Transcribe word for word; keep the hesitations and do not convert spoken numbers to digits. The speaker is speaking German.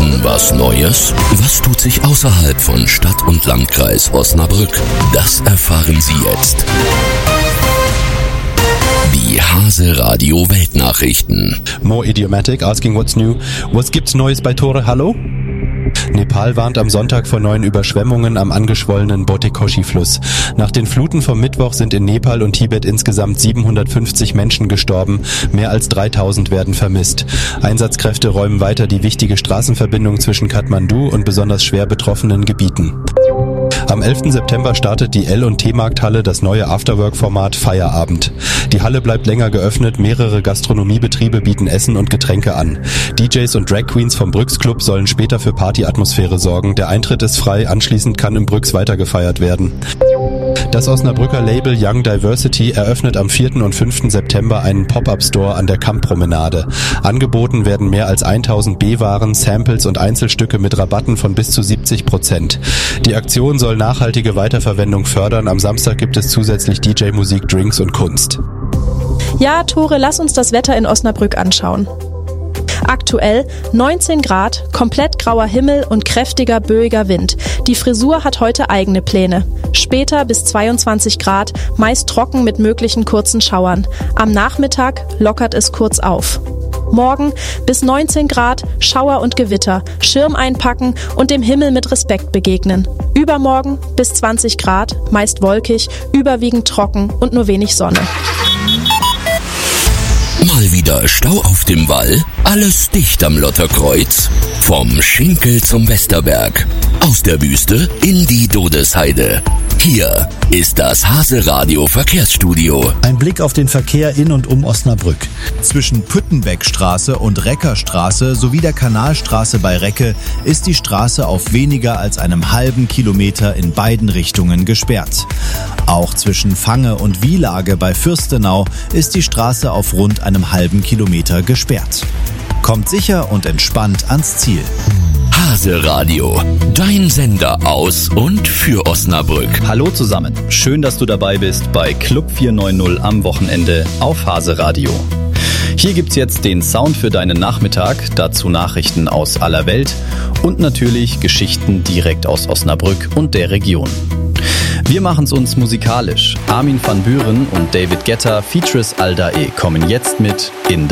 Weihnachten was Neues? Was tut sich außerhalb von Stadt und Landkreis Osnabrück? Das erfahren Sie jetzt. Die Hase Radio Weltnachrichten. More Idiomatic, asking what's new. Was gibt's Neues bei Tore Hallo? Nepal warnt am Sonntag vor neuen Überschwemmungen am angeschwollenen Botikoshi-Fluss. Nach den Fluten vom Mittwoch sind in Nepal und Tibet insgesamt siebenhundertfünfzig Menschen gestorben. Mehr als dreitausend werden vermisst. Einsatzkräfte räumen weiter die wichtige Straßenverbindung zwischen Kathmandu und besonders schwer betroffenen Gebieten. Am elften September startet die L- und T-Markthalle das neue Afterwork-Format Feierabend. Die Halle bleibt länger geöffnet, mehrere Gastronomiebetriebe bieten Essen und Getränke an. D Js und Drag Queens vom Brüx Club sollen später für Partyatmosphäre sorgen. Der Eintritt ist frei, anschließend kann im Brüx weitergefeiert werden. Das Osnabrücker Label Young Diversity eröffnet am vierten und fünften September einen Pop-Up-Store an der Kamppromenade. Angeboten werden mehr als tausend B-Waren, Samples und Einzelstücke mit Rabatten von bis zu siebzig Prozent. Die Aktion soll nachhaltige Weiterverwendung fördern. Am Samstag gibt es zusätzlich D J-Musik, Drinks und Kunst. Ja, Tore, lass uns das Wetter in Osnabrück anschauen. Aktuell neunzehn Grad, komplett grauer Himmel und kräftiger, böiger Wind. Die Frisur hat heute eigene Pläne. Später bis zweiundzwanzig Grad, meist trocken mit möglichen kurzen Schauern. Am Nachmittag lockert es kurz auf. Morgen bis neunzehn Grad, Schauer und Gewitter, Schirm einpacken und dem Himmel mit Respekt begegnen. Übermorgen bis zwanzig Grad, meist wolkig, überwiegend trocken und nur wenig Sonne. Mal wieder Stau auf dem Wall, alles dicht am Lotterkreuz. Vom Schinkel zum Westerberg, aus der Wüste in die Dodesheide. Hier ist das Hase Radio Verkehrsstudio. Ein Blick auf den Verkehr in und um Osnabrück. Zwischen Püttenbeckstraße und Reckerstraße sowie der Kanalstraße bei Recke ist die Straße auf weniger als einem halben Kilometer in beiden Richtungen gesperrt. Auch zwischen Fange und Wielage bei Fürstenau ist die Straße auf rund einem halben Kilometer gesperrt. Kommt sicher und entspannt ans Ziel. Hase Radio, dein Sender aus und für Osnabrück. Hallo zusammen, schön, dass du dabei bist bei Club vierhundertneunzig am Wochenende auf Hase Radio. Hier gibt's jetzt den Sound für deinen Nachmittag, dazu Nachrichten aus aller Welt und natürlich Geschichten direkt aus Osnabrück und der Region. Wir machen's uns musikalisch. Armin van Buuren und David Guetta features Aldae kommen jetzt mit In the